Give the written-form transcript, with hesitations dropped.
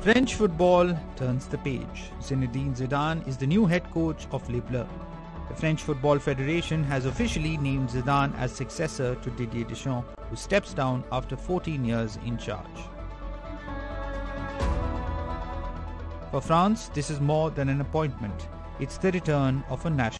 French football turns the page. Zinedine Zidane is the new head coach of Les Bleus. The French Football Federation has officially named Zidane as successor to Didier Deschamps, who steps down after 14 years in charge. For France, this is more than an appointment. It's the return of a national